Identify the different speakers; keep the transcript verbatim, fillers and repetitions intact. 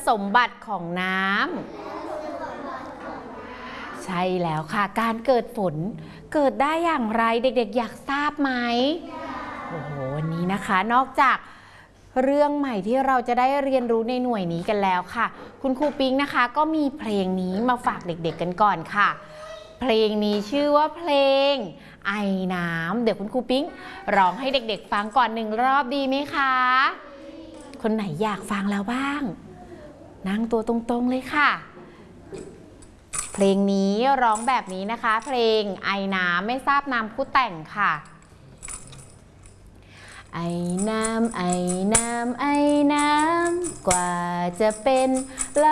Speaker 1: สมบัติของน้ำใช่แล้วค่ะการเกิดฝนเกิดได้อย่างไรเด็กๆอยากทราบไหมโอ้โหวันนี้นะคะนอกจากเรื่องใหม่ที่เราจะได้เรียนรู้ในหน่วยนี้กันแล้วค่ะคุณครูปิ๊งนะคะก็มีเพลงนี้มาฝากเด็กๆกันก่อนค่ะเพลงนี้ชื่อว่าเพลงไอน้ำเดี๋ยวคุณครูปิ๊งร้องให้เด็กๆฟังก่อนหนึ่งรอบดีไหมคะคนไหนอยากฟังแล้วบ้างนั่งตัวตรงๆเลยค่ะเพลงนี้ร้องแบบนี้นะคะเพลงไอน้ำไม่ทราบนามผู้แต่งค่ะไอน้ำไอน้ำไอน้ำกว่าจะเป็น